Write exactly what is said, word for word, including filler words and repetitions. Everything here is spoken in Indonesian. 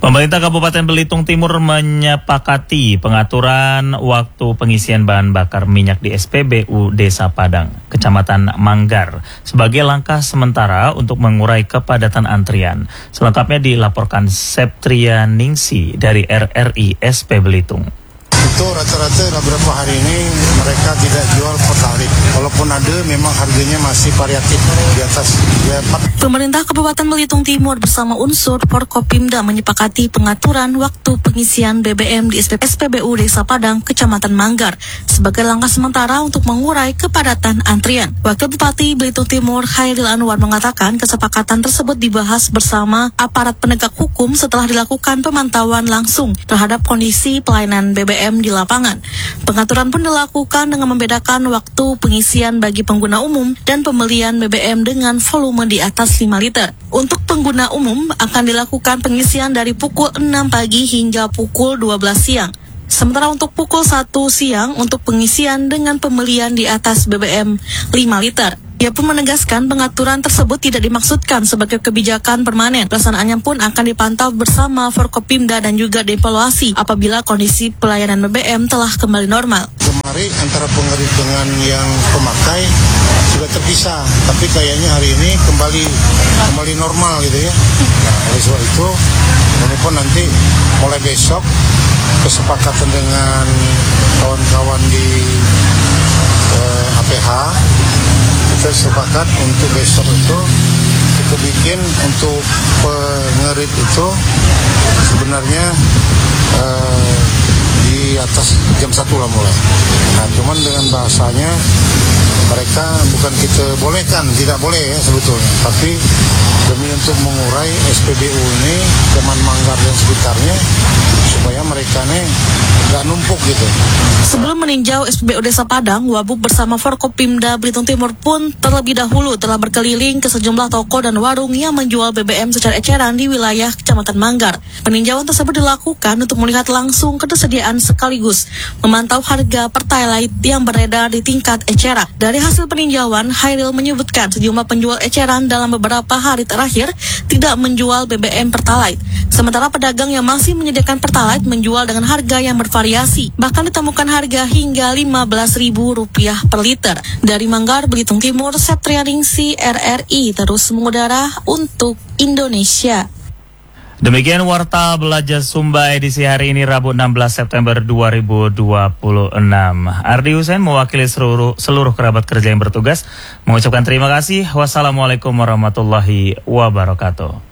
Pemerintah Kabupaten Belitung Timur menyepakati pengaturan waktu pengisian bahan bakar minyak di S P B U Desa Padang, Kecamatan Manggar, sebagai langkah sementara untuk mengurai kepadatan antrian. Selengkapnya dilaporkan Septria Ningsi dari R R I S P Belitung. Itu rata-rata beberapa hari ini mereka tidak jual pertalite. Walaupun ada, memang harganya masih variatif di atas ya, Pemerintah Kabupaten Belitung Timur bersama unsur Forkopimda menyepakati pengaturan waktu pengisian B B M di S P B U Desa Padang, Kecamatan Manggar, sebagai langkah sementara untuk mengurai kepadatan antrian. Wakil Bupati Belitung Timur Khairil Anwar mengatakan kesepakatan tersebut dibahas bersama aparat penegak hukum setelah dilakukan pemantauan langsung terhadap kondisi pelayanan B B M di lapangan. Pengaturan pun dilakukan dengan membedakan waktu pengisian bagi pengguna umum dan pembelian B B M dengan volume di atas lima liter. Untuk pengguna umum akan dilakukan pengisian dari pukul enam pagi hingga pukul dua belas siang. Sementara untuk pukul satu siang untuk pengisian dengan pembelian di atas B B M lima liter. Ia pun menegaskan pengaturan tersebut tidak dimaksudkan sebagai kebijakan permanen. Pelaksanaannya pun akan dipantau bersama Forkopimda dan juga dievaluasi apabila kondisi pelayanan B B M telah kembali normal. Kemarin antara pengerit dengan yang pemakai sudah terpisah, tapi kayaknya hari ini kembali kembali normal gitu ya. Nah, oleh sebab itu, ini pun nanti mulai besok kesepakatan dengan kawan-kawan di eh, A P H. Kita sepakat untuk besok itu kita bikin untuk pengerit itu sebenarnya eh, di atas jam satu lah mulai. Nah, cuman dengan bahasanya mereka bukan kita bolehkan, tidak boleh ya sebetulnya, tapi demi untuk mengurai S P B U ini, Taman Manggar dan sekitarnya, supaya mereka nih nggak numpuk gitu. Sebelum meninjau S P B U Desa Padang, Wabub bersama Forkopimda Belitung Timur pun terlebih dahulu telah berkeliling ke sejumlah toko dan warung yang menjual B B M secara eceran di wilayah Kecamatan Manggar. Peninjauan tersebut dilakukan untuk melihat langsung ketersediaan sekaligus memantau harga pertalite yang beredar di tingkat eceran. Dari hasil peninjauan, Khairil menyebutkan sejumlah penjual eceran dalam beberapa hari terakhir tidak menjual B B M pertalite. Sementara pedagang yang masih menyediakan pertalite menjual dengan harga yang bervariasi. Bahkan ditemukan harga hingga lima belas ribu rupiah per liter. Dari Manggar, Belitung Timur, Septria Ningsi, R R I terus mengudara untuk Indonesia. Demikian Warta Belajar Sumba edisi hari ini Rabu enam belas September dua ribu dua puluh enam. Ardi Husain mewakili seluruh, seluruh kerabat kerja yang bertugas mengucapkan terima kasih. Wassalamualaikum warahmatullahi wabarakatuh.